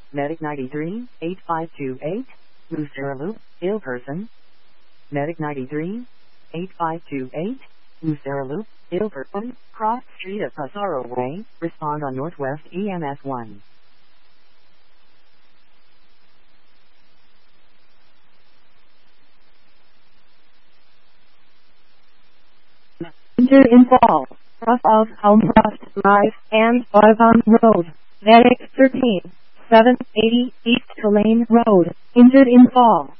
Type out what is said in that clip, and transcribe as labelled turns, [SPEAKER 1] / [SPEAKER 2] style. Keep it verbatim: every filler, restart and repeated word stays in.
[SPEAKER 1] Medic ninety-three, eight five two eight, Lucera Loop, ill person. Medic ninety-three, eight five two eight, Lucera Loop, ill person, cross street at Pasaro Way, respond on Northwest E M S one.
[SPEAKER 2] Enter in fall, cross of Helmcroft Drive and Avon Road, Medic thirteen, seven eighty East Tulane Road, injured in fall.